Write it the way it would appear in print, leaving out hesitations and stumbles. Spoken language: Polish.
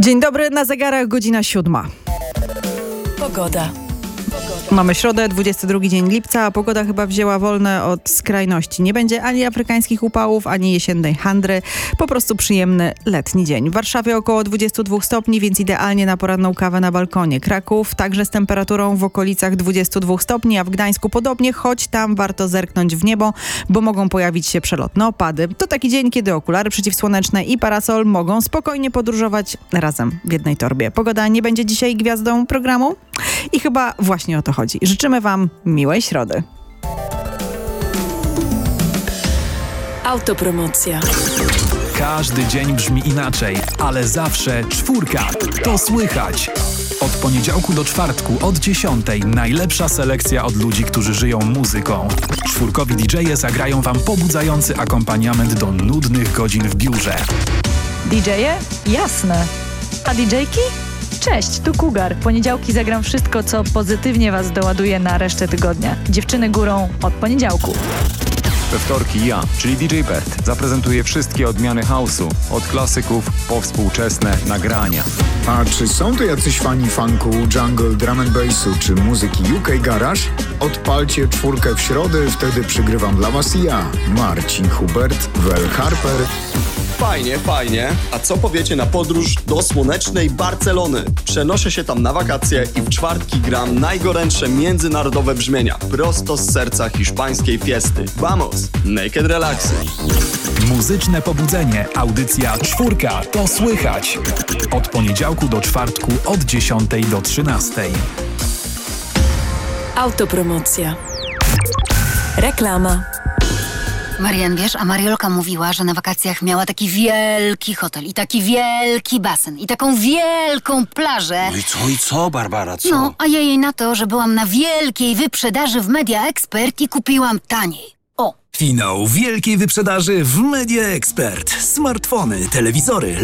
Dzień dobry, na zegarach godzina 7. Pogoda. Mamy środę, 22 dzień lipca, a pogoda chyba wzięła wolne od skrajności. Nie będzie ani afrykańskich upałów, ani jesiennej handry. Po prostu przyjemny letni dzień. W Warszawie około 22 stopni, więc idealnie na poranną kawę na balkonie. Kraków także z temperaturą w okolicach 22 stopni, a w Gdańsku podobnie, choć tam warto zerknąć w niebo, bo mogą pojawić się przelotne opady. To taki dzień, kiedy okulary przeciwsłoneczne i parasol mogą spokojnie podróżować razem w jednej torbie. Pogoda nie będzie dzisiaj gwiazdą programu i chyba właśnie o to chodzi. Życzymy Wam miłej środy. Autopromocja. Każdy dzień brzmi inaczej, ale zawsze czwórka. To słychać. Od poniedziałku do czwartku od 10:00 najlepsza selekcja od ludzi, którzy żyją muzyką. Czwórkowi DJ-e zagrają Wam pobudzający akompaniament do nudnych godzin w biurze. DJ-e? Jasne. A DJ-ki? Cześć, tu Kugar. W poniedziałki zagram wszystko, co pozytywnie Was doładuje na resztę tygodnia. Dziewczyny górą od poniedziałku. We wtorki ja, czyli DJ Bert, zaprezentuję wszystkie odmiany house'u, od klasyków po współczesne nagrania. A czy są tu jacyś fani funku, jungle, drum and bassu czy muzyki UK Garage? Odpalcie czwórkę w środę, wtedy przygrywam dla Was ja, Marcin Hubert, Wel Harper. Fajnie, fajnie. A co powiecie na podróż do słonecznej Barcelony? Przenoszę się tam na wakacje i w czwartki gram najgorętsze międzynarodowe brzmienia prosto z serca hiszpańskiej fiesty. Vamos, naked relaxy. Muzyczne pobudzenie. Audycja czwórka. To słychać. Od poniedziałku do czwartku od 10:00 do 13:00. Autopromocja. Reklama. Marian, wiesz, a Mariolka mówiła, że na wakacjach miała taki wielki hotel i taki wielki basen i taką wielką plażę. No i co, Barbara, co? No, a ja jej na to, że byłam na wielkiej wyprzedaży w Media Expert i kupiłam taniej. O! Finał wielkiej wyprzedaży w Media Expert. Smartfony, telewizory,